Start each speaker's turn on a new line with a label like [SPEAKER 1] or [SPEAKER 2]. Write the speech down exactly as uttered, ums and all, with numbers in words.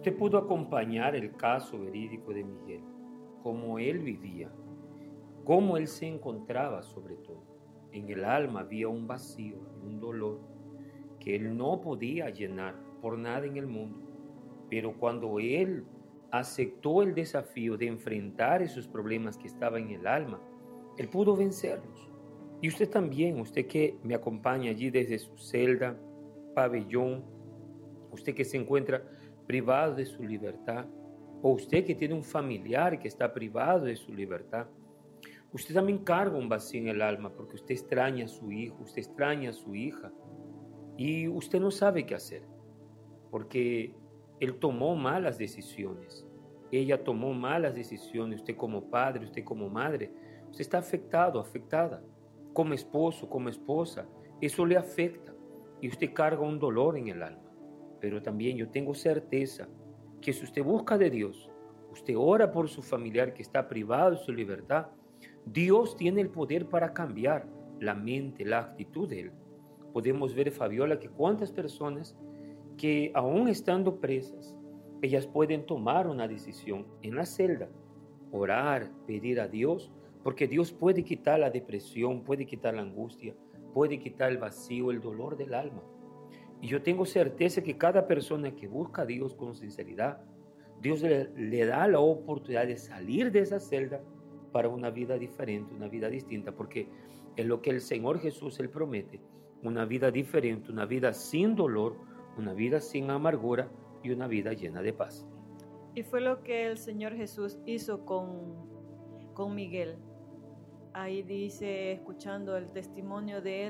[SPEAKER 1] Usted pudo acompañar el caso verídico de Miguel, cómo él vivía, cómo él se encontraba sobre todo. En el alma había un vacío, un dolor que él no podía llenar por nada en el mundo. Pero cuando él aceptó el desafío de enfrentar esos problemas que estaban en el alma, él pudo vencerlos. Y usted también, usted que me acompaña allí desde su celda, pabellón, usted que se encuentra privado de su libertad, o usted que tiene un familiar que está privado de su libertad, usted también carga un vacío en el alma porque usted extraña a su hijo, usted extraña a su hija y usted no sabe qué hacer porque él tomó malas decisiones, ella tomó malas decisiones, usted como padre, usted como madre, usted está afectado, afectada, como esposo, como esposa, eso le afecta y usted carga un dolor en el alma. Pero también yo tengo certeza que si usted busca de Dios, usted ora por su familiar que está privado de su libertad, Dios tiene el poder para cambiar la mente, la actitud de él. Podemos ver, Fabiola, que cuántas personas que aún estando presas, ellas pueden tomar una decisión en la celda, orar, pedir a Dios, porque Dios puede quitar la depresión, puede quitar la angustia, puede quitar el vacío, el dolor del alma. Y yo tengo certeza que cada persona que busca a Dios con sinceridad, Dios le, le da la oportunidad de salir de esa celda para una vida diferente, una vida distinta, porque es lo que el Señor Jesús Él promete, una vida diferente, una vida sin dolor, una vida sin amargura y una vida llena de paz.
[SPEAKER 2] Y fue lo que el Señor Jesús hizo con, con Miguel. Ahí dice, escuchando el testimonio de él,